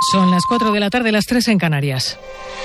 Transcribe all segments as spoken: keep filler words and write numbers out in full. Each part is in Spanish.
Son las cuatro de la tarde, las tres en Canarias.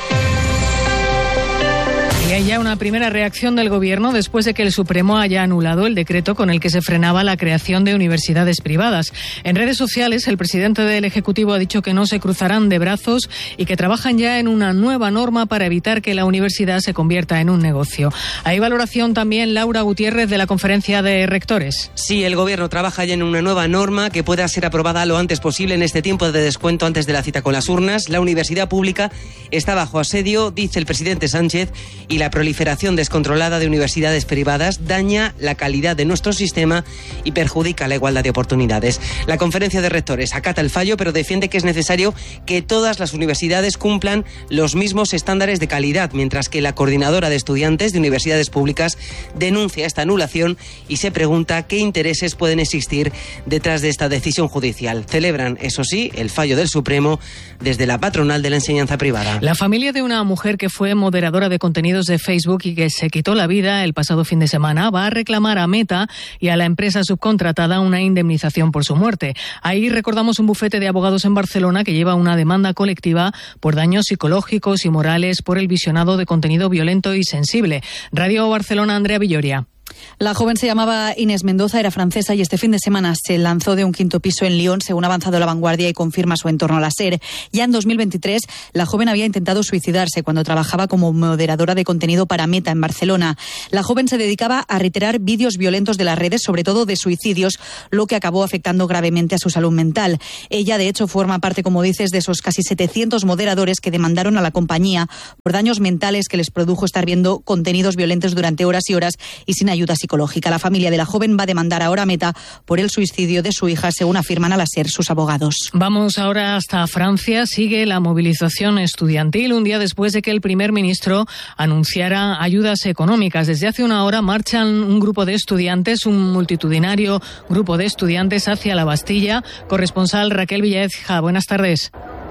Y hay ya una primera reacción del Gobierno después de que el Supremo haya anulado el decreto con el que se frenaba la creación de universidades privadas. En redes sociales, el presidente del Ejecutivo ha dicho que no se cruzarán de brazos y que trabajan ya en una nueva norma para evitar que la universidad se convierta en un negocio. Hay valoración también, Laura Gutiérrez, de la Conferencia de Rectores. Sí, el Gobierno trabaja ya en una nueva norma que pueda ser aprobada lo antes posible en este tiempo de descuento antes de la cita con las urnas. La universidad pública está bajo asedio, dice el presidente Sánchez, y la proliferación descontrolada de universidades privadas daña la calidad de nuestro sistema y perjudica la igualdad de oportunidades. La Conferencia de Rectores acata el fallo, pero defiende que es necesario que todas las universidades cumplan los mismos estándares de calidad, mientras que la Coordinadora de Estudiantes de Universidades Públicas denuncia esta anulación y se pregunta qué intereses pueden existir detrás de esta decisión judicial. Celebran, eso sí, el fallo del Supremo desde la patronal de la enseñanza privada. La familia de una mujer que fue moderadora de contenidos de Facebook y que se quitó la vida el pasado fin de semana va a reclamar a Meta y a la empresa subcontratada una indemnización por su muerte. Ahí recordamos un bufete de abogados en Barcelona que lleva una demanda colectiva por daños psicológicos y morales por el visionado de contenido violento y sensible. Radio Barcelona, Andrea Villoria. La joven se llamaba Inés Mendoza, era francesa y este fin de semana se lanzó de un quinto piso en Lyon, según ha avanzado La Vanguardia y confirma su entorno. La SER. Ya en dos mil veintitrés, la joven había intentado suicidarse cuando trabajaba como moderadora de contenido para Meta en Barcelona. La joven se dedicaba a reiterar vídeos violentos de las redes, sobre todo de suicidios, lo que acabó afectando gravemente a su salud mental. Ella, de hecho, forma parte, como dices, de esos casi setecientos moderadores que demandaron a la compañía por daños mentales que les produjo estar viendo contenidos violentos durante horas y horas y sin ayuda psicológica. La familia de la joven va a demandar ahora a Meta por el suicidio de su hija, según afirman a la SER sus abogados. Vamos ahora hasta Francia. Sigue la movilización estudiantil un día después de que el primer ministro anunciara ayudas económicas. Desde hace una hora marchan un grupo de estudiantes, un multitudinario grupo de estudiantes hacia la Bastilla. Corresponsal Raquel Villaécija, buenas tardes.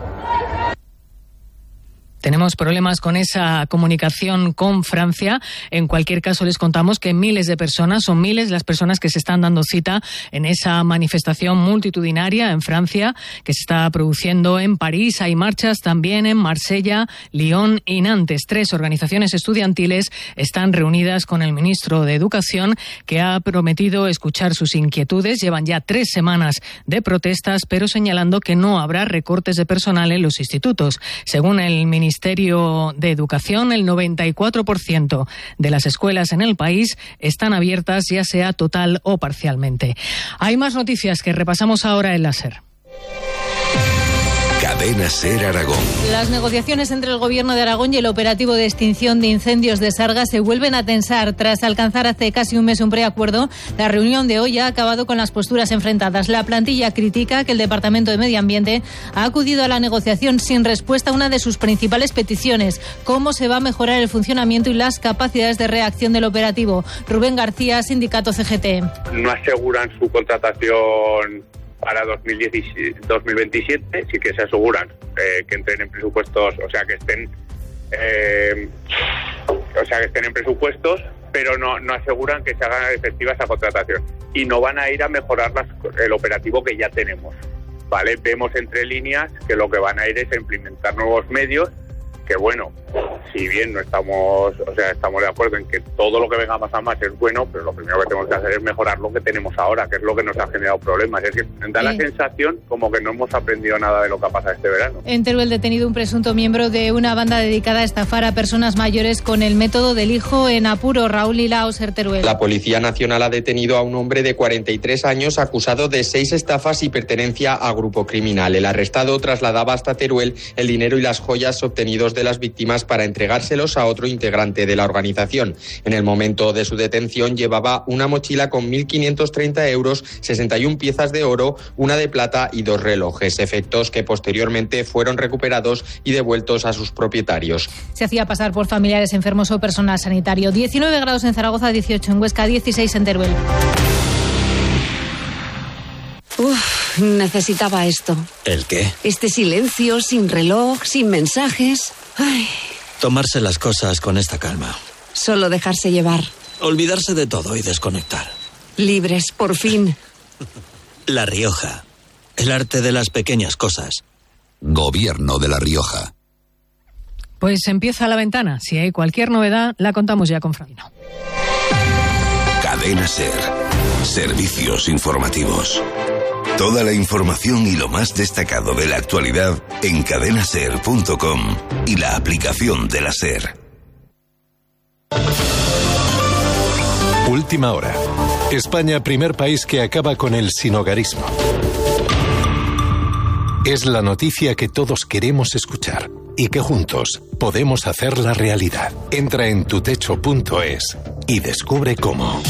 Tenemos problemas con esa comunicación con Francia. En cualquier caso, les contamos que miles de personas, son miles las personas que se están dando cita en esa manifestación multitudinaria en Francia que se está produciendo en París. Hay marchas también en Marsella, Lyon y Nantes. Tres organizaciones estudiantiles están reunidas con el ministro de Educación, que ha prometido escuchar sus inquietudes. Llevan ya tres semanas de protestas, pero señalando que no habrá recortes de personal en los institutos. Según el ministro Ministerio de Educación, el noventa y cuatro por ciento de las escuelas en el país están abiertas, ya sea total o parcialmente. Hay más noticias que repasamos ahora en la SER. Cadena SER Aragón. Las negociaciones entre el Gobierno de Aragón y el operativo de extinción de incendios de Sarga se vuelven a tensar. Tras alcanzar hace casi un mes un preacuerdo, la reunión de hoy ha acabado con las posturas enfrentadas. La plantilla critica que el Departamento de Medio Ambiente ha acudido a la negociación sin respuesta a una de sus principales peticiones: cómo se va a mejorar el funcionamiento y las capacidades de reacción del operativo. Rubén García, Sindicato C G T. No aseguran su contratación para dos mil veintisiete, sí que se aseguran eh, que entren en presupuestos, o sea que estén eh, o sea que estén en presupuestos, pero no, no aseguran que se haga efectiva esa contratación y no van a ir a mejorar las, el operativo que ya tenemos, ¿vale? Vemos entre líneas que lo que van a ir es a implementar nuevos medios, que bueno, si bien no estamos, o sea, estamos de acuerdo en que todo lo que venga más a más es bueno, pero lo primero que tenemos que hacer es mejorar lo que tenemos ahora, que es lo que nos ha generado problemas. Es que da la sensación como que no hemos aprendido nada de lo que ha pasado este verano. En Teruel, detenido un presunto miembro de una banda dedicada a estafar a personas mayores con el método del hijo en apuro. Raúl Ilao, SER Teruel. La Policía Nacional ha detenido a un hombre de cuarenta y tres años acusado de seis estafas y pertenencia a grupo criminal. El arrestado trasladaba hasta Teruel el dinero y las joyas obtenidos de las víctimas para entregárselos a otro integrante de la organización. En el momento de su detención llevaba una mochila con mil quinientos treinta euros, sesenta y una piezas de oro, una de plata y dos relojes, efectos que posteriormente fueron recuperados y devueltos a sus propietarios. Se hacía pasar por familiares enfermos o personal sanitario. diecinueve grados en Zaragoza, dieciocho en Huesca, dieciséis en Teruel. Uf, necesitaba esto. ¿El qué? Este silencio, sin reloj, sin mensajes. Ay. Tomarse las cosas con esta calma. Solo dejarse llevar. Olvidarse de todo y desconectar. Libres, por fin. La Rioja. El arte de las pequeñas cosas. Gobierno de La Rioja. Pues empieza La Ventana. Si hay cualquier novedad, la contamos ya con Francino. Cadena SER. Servicios informativos. Toda la información y lo más destacado de la actualidad en cadena ser punto com y la aplicación de la SER. Última hora. España, primer país que acaba con el sinhogarismo. Es la noticia que todos queremos escuchar y que juntos podemos hacerla realidad. Entra en tutecho punto es y descubre cómo.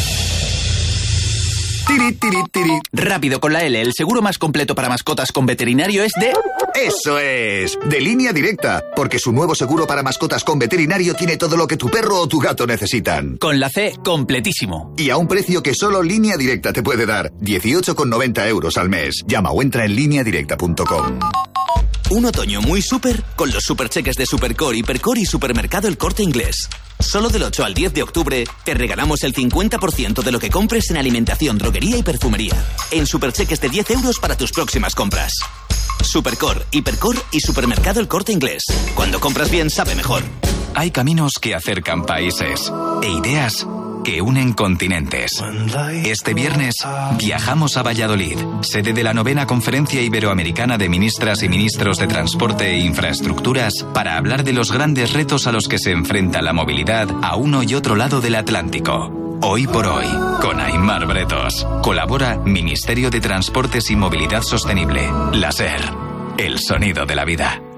Tiri, tiri, tiri. Rápido con la L, el seguro más completo para mascotas con veterinario es de... ¡Eso es! De Línea Directa, porque su nuevo seguro para mascotas con veterinario tiene todo lo que tu perro o tu gato necesitan. Con la C, completísimo. Y a un precio que solo Línea Directa te puede dar, dieciocho con noventa euros al mes. Llama o entra en línea directa punto com. Un otoño muy súper con los supercheques de Supercore, Hipercore y Supermercado El Corte Inglés. Solo del ocho al diez de octubre te regalamos el cincuenta por ciento de lo que compres en alimentación, droguería y perfumería. En supercheques de diez euros para tus próximas compras. Supercore, Hipercore y Supermercado El Corte Inglés. Cuando compras bien, sabe mejor. Hay caminos que acercan países e ideas que unen continentes. Este viernes viajamos a Valladolid, sede de la novena Conferencia Iberoamericana de Ministras y Ministros de Transporte e Infraestructuras, para hablar de los grandes retos a los que se enfrenta la movilidad a uno y otro lado del Atlántico. Hoy por hoy, con Aimar Bretos. Colabora Ministerio de Transportes y Movilidad Sostenible. La SER, el sonido de la vida.